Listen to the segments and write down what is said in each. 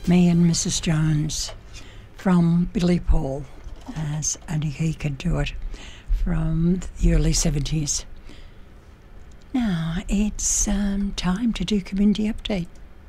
Me and Mrs. Jones from Billy Paul, as only he could do it, from the early 70s. Now it's time to do Community Update.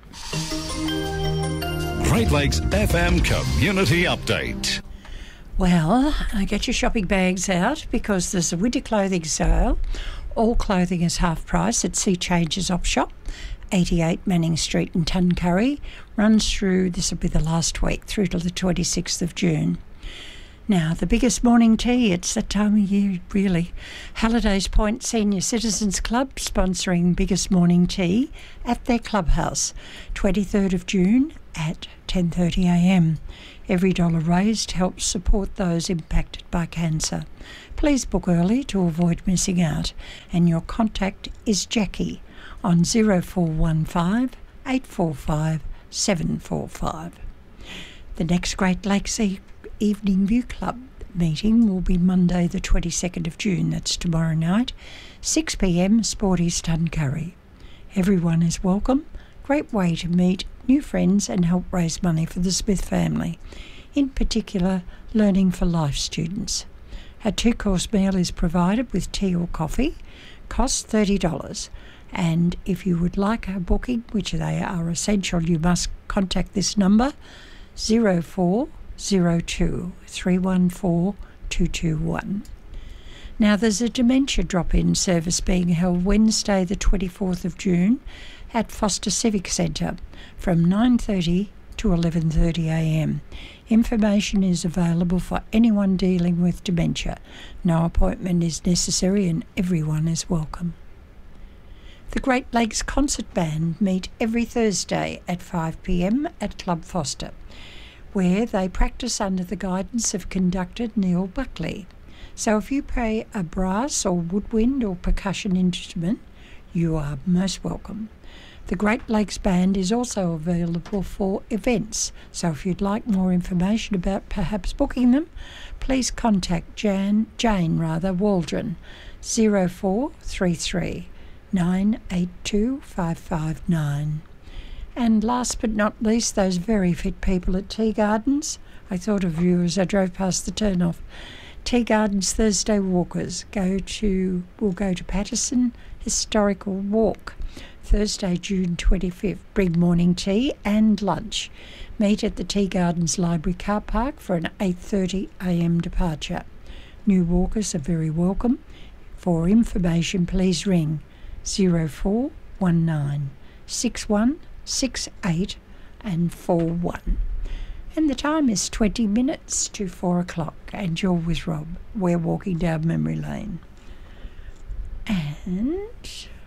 Great Lakes FM Community Update. Well, get your shopping bags out because there's a winter clothing sale. All clothing is half price at Sea Changes Op Shop, 88 Manning Street in Tuncurry. Runs through, this will be the last week, through to the 26th of June. Now, the biggest morning tea, it's that time of year, really. Hallidays Point Senior Citizens Club sponsoring biggest morning tea at their clubhouse, 23rd of June at 10:30am. Every dollar raised helps support those impacted by cancer. Please book early to avoid missing out, and your contact is Jackie on 0415 845 745. The next Great Lakes Evening View Club meeting will be Monday the 22nd of June, that's tomorrow night, 6pm, Sporty's Tuncurry. Everyone is welcome. Great way to meet new friends and help raise money for the Smith family, in particular Learning for Life students. A 2-course meal is provided with tea or coffee, costs $30, and if you would like a booking, which they are essential, you must contact this number, 0402 314 221. Now, there's a dementia drop-in service being held Wednesday the 24th of June at Foster Civic Centre from 9:30 to 11:30am. Information is available for anyone dealing with dementia. No appointment is necessary and everyone is welcome. The Great Lakes Concert Band meet every Thursday at 5pm at Club Foster, where they practice under the guidance of conductor Neil Buckley. So if you play a brass or woodwind or percussion instrument, you are most welcome. The Great Lakes Band is also available for events, so if you'd like more information about perhaps booking them, please contact Jane Waldron, 0433 982 559. And last but not least, those very fit people at Tea Gardens. I thought of you as I drove past the turnoff. Tea Gardens Thursday walkers will go to Patterson Historical Walk, Thursday, June 25th. Bring morning tea and lunch. Meet at the Tea Gardens Library car park for an 8:30am departure. New walkers are very welcome. For information, please ring 0419 6168 and 41. And the time is 20 minutes to 4 o'clock, and you're with Rob. We're walking down memory lane. And